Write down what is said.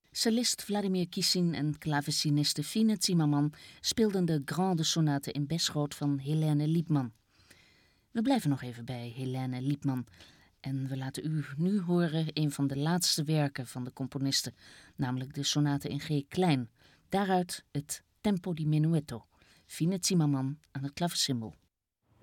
Cellist Vladimir Kisin en klaveciniste Fine Zimmermann speelden de Grande Sonate in Beschoot van Helene Liebman. We blijven nog even bij Helene Liebman en we laten u nu horen een van de laatste werken van de componiste, namelijk de sonate in G klein. Daaruit het Tempo di Menuetto. Fine Zimmermann aan het klavecimbal.